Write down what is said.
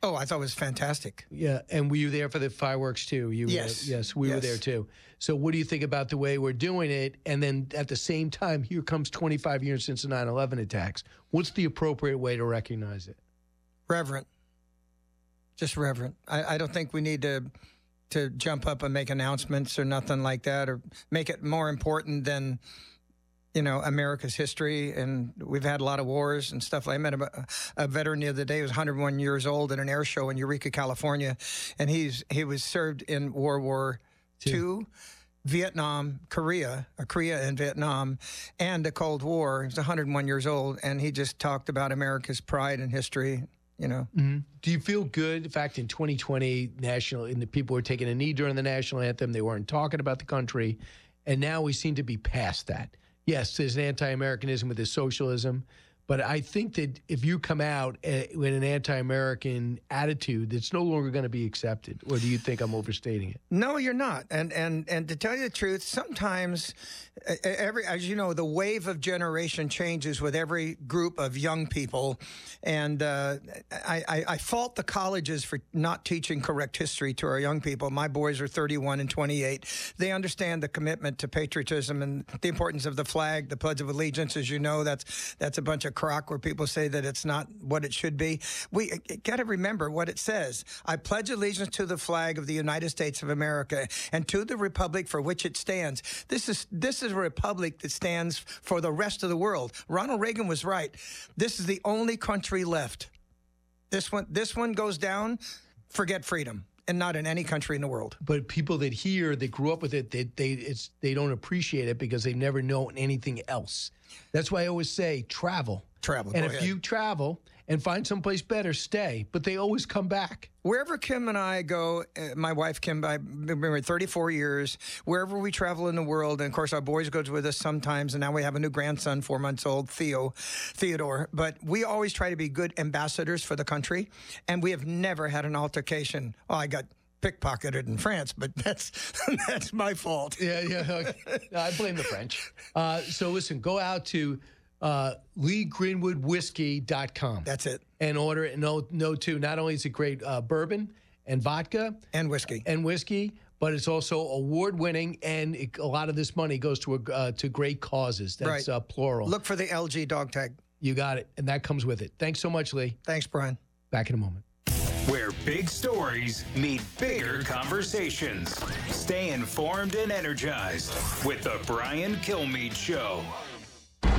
Oh, I thought it was fantastic. Yeah, and were you there for the fireworks too? Yes. Yes, we were there too. So what do you think about the way we're doing it? And then at the same time, here comes 25 years since the 9/11 attacks. What's the appropriate way to recognize it? Reverent. Just reverent. I don't think we need to jump up and make announcements or nothing like that, or make it more important than, America's history. And we've had a lot of wars and stuff. I met a veteran the other day who was 101 years old at an air show in Eureka, California. And he was served in World War II, Vietnam, Korea and Vietnam, and the Cold War. He was 101 years old, and he just talked about America's pride and history. Mm-hmm. Do you feel good? In fact, in 2020, the people were taking a knee during the national anthem. They weren't talking about the country. And now we seem to be past that. Yes, there's an anti-Americanism with this socialism. But I think that if you come out with an anti-American attitude, it's no longer going to be accepted. Or do you think I'm overstating it? No, you're not. And to tell you the truth, sometimes as you know, the wave of generation changes with every group of young people. And I fault the colleges for not teaching correct history to our young people. My boys are 31 and 28. They understand the commitment to patriotism and the importance of the flag, the Pledge of Allegiance. As you know, that's a bunch of crock where people say that it's not what it should be. We got to remember what it says. I pledge allegiance to the flag of the United States of America and to the republic for which it stands. This is a republic that stands for the rest of the world. Ronald Reagan was right. This is the only country left. This one goes down, forget freedom. And not in any country in the world. But people that grew up with it, they don't appreciate it because they've never known anything else. That's why I always say travel. And if you travel and find someplace better, stay. But they always come back. Wherever Kim and I go, my wife Kim, I've been married 34 years, wherever we travel in the world, and of course our boys go with us sometimes, and now we have a new grandson, 4 months old, Theodore. But we always try to be good ambassadors for the country, and we have never had an altercation. Oh, I got pickpocketed in France, but that's my fault. Yeah. I blame the French. So listen, go out to LeeGreenwoodWhiskey.com. That's it. And order it. Too. Not only is it great bourbon and vodka and whiskey, but it's also award-winning, and a lot of this money goes to great causes. That's right. Plural. Look for the LG dog tag. You got it, and that comes with it. Thanks so much, Lee. Thanks, Brian. Back in a moment. Where big stories meet bigger conversations. Stay informed and energized with the Brian Kilmeade Show.